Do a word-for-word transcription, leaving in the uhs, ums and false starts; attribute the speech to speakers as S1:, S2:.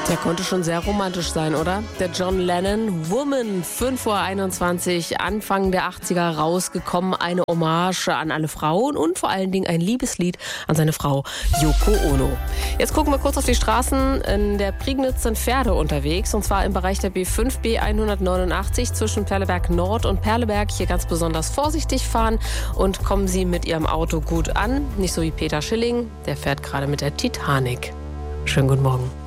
S1: Der konnte schon sehr romantisch sein, oder? Der John Lennon, Woman, fünf Uhr einundzwanzig, Anfang der achtziger rausgekommen. Eine Hommage an alle Frauen und vor allen Dingen ein Liebeslied an seine Frau Yoko Ono. Jetzt gucken wir kurz auf die Straßen. In der Prignitz sind Pferde unterwegs, und zwar im Bereich der B fünf B hundertneunundachtzig zwischen Perleberg Nord und Perleberg. Hier ganz besonders vorsichtig fahren und kommen Sie mit Ihrem Auto gut an. Nicht so wie Peter Schilling, der fährt gerade mit der Titanic. Schönen guten Morgen.